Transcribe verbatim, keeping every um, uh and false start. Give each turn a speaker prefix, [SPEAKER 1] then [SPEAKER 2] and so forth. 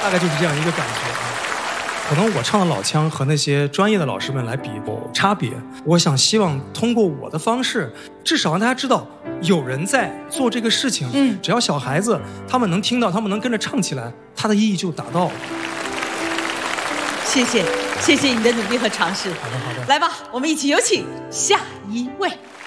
[SPEAKER 1] 大概就是这样一个感觉啊。可能我唱的老腔和那些专业的老师们来比有差别。我想希望通过我的方式，至少让大家知道有人在做这个事情。嗯，只要小孩子他们能听到，他们能跟着唱起来，它的意义就达到了。
[SPEAKER 2] 谢谢，谢谢你的努力和尝试。
[SPEAKER 1] 好的，好的。
[SPEAKER 2] 来吧，我们一起有请下一位。